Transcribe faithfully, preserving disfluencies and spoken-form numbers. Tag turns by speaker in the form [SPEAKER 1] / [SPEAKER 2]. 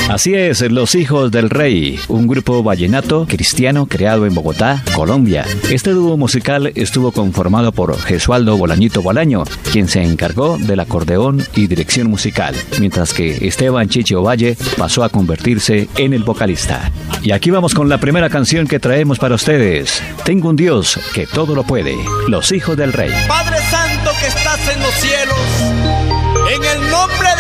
[SPEAKER 1] Así es, Los Hijos del Rey, un grupo vallenato cristiano creado en Bogotá, Colombia. Este dúo musical estuvo conformado por Gesualdo Bolañito Bolaño, quien se encargó del acordeón y dirección musical, mientras que Esteban Chicho Valle pasó a convertirse en el vocalista. Y aquí vamos con la primera canción que traemos para ustedes. Tengo un Dios que todo lo puede, Los Hijos del Rey.
[SPEAKER 2] Padre Santo que estás en los cielos, en el nombre de